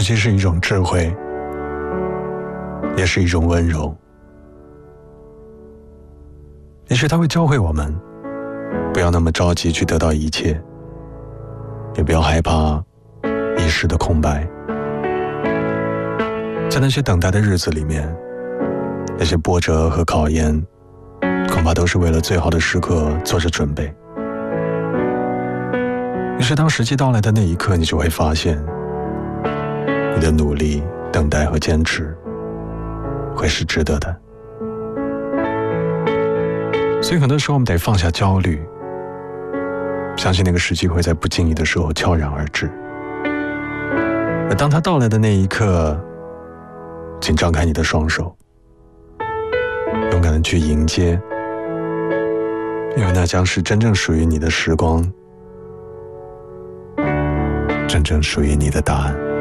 既是一种智慧，也是一种温柔。也许它会教会我们，不要那么着急去得到一切，也不要害怕一时的空白。在那些等待的日子里面，那些波折和考验，恐怕都是为了最好的时刻做着准备。于是当时机到来的那一刻，你就会发现，你的努力、等待和坚持会是值得的。所以很多时候我们得放下焦虑，相信那个时机会在不经意的时候悄然而至。而当它到来的那一刻，请张开你的双手，勇敢地去迎接，因为那将是真正属于你的时光，真正属于你的答案。